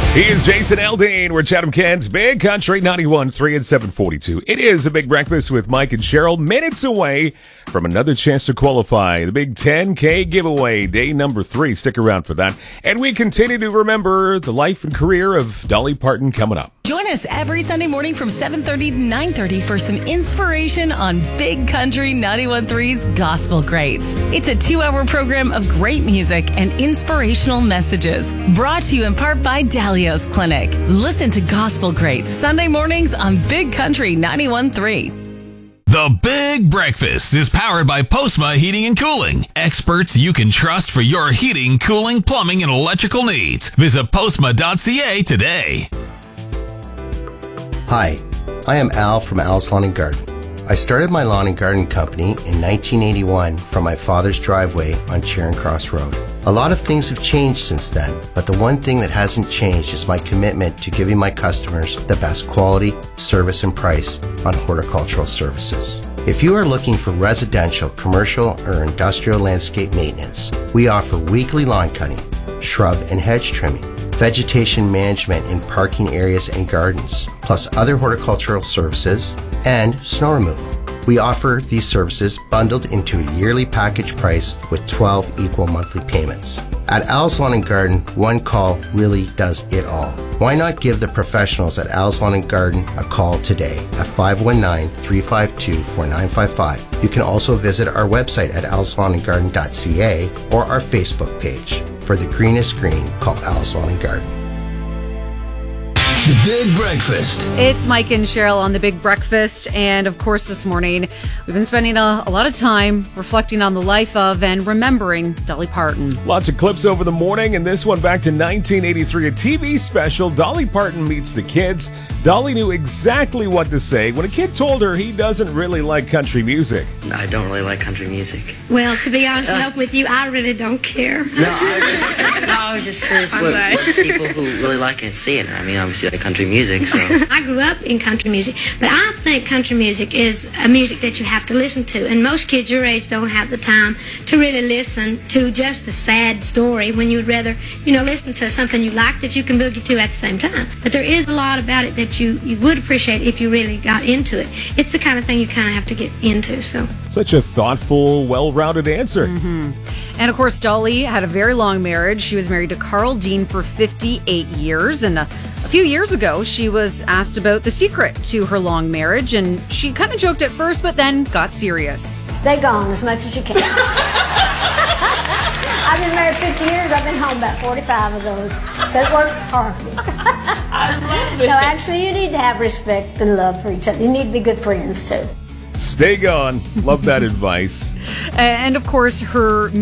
He is Jason Aldean. We're Chatham Kent's Big Country 91.3 and 742. It is a big breakfast with Mike and Cheryl, minutes away from another chance to qualify. The big 10K giveaway, day number 3. Stick around for that. And we continue to remember the life and career of Dolly Parton coming up. Join us every Sunday morning from 7:30 to 9:30 for some inspiration on Big Country 91.3's Gospel Greats. It's a 2-hour program of great music and inspirational messages. Brought to you in part by Dalios Clinic. Listen to Gospel Greats Sunday mornings on Big Country 91.3. The Big Breakfast is powered by Postma Heating and Cooling. Experts you can trust for your heating, cooling, plumbing, and electrical needs. Visit postma.ca today. Hi, I am Al from Al's Lawn & Garden. I started my lawn and garden company in 1981 from my father's driveway on Charing Cross Road. A lot of things have changed since then, but the one thing that hasn't changed is my commitment to giving my customers the best quality, service, and price on horticultural services. If you are looking for residential, commercial, or industrial landscape maintenance, we offer weekly lawn cutting, shrub and hedge trimming, vegetation management in parking areas and gardens, plus other horticultural services, and snow removal. We offer these services bundled into a yearly package price with 12 equal monthly payments. At Al's Lawn & Garden, one call really does it all. Why not give the professionals at Al's Lawn & Garden a call today at 519-352-4955. You can also visit our website at alslawnandgarden.ca or our Facebook page. For the greenest green, call Al's Lawn & Garden. The Big Breakfast. It's Mike and Cheryl on The Big Breakfast. And of course, this morning, we've been spending a lot of time reflecting on the life of and remembering Dolly Parton. Lots of clips over the morning, and this one back to 1983, a TV special, Dolly Parton Meets the Kids. Dolly knew exactly what to say when a kid told her he doesn't really like country music. I don't really like country music. Well, to be honest enough with you, I really don't care. I was just curious what people who really like it see it. I mean, obviously, like country music, so. I grew up in country music, but I think country music is a music that you have to listen to, and most kids your age don't have the time to really listen to just the sad story when you would rather, listen to something you like that you can boogie to at the same time. But there is a lot about it that you would appreciate if you really got into it. It's the kind of thing you kind of have to get into, so. Such a thoughtful, well-rounded answer. Mm-hmm. And of course, Dolly had a very long marriage. She was married to Carl Dean for 58 years. And a few years ago, she was asked about the secret to her long marriage. And she kind of joked at first, but then got serious. Stay gone as much as you can. I've been married 50 years. I've been home about 45 of those. So it worked perfect. I love it. No, actually, you need to have respect and love for each other. You need to be good friends, too. Stay gone. Love that advice. And of course, her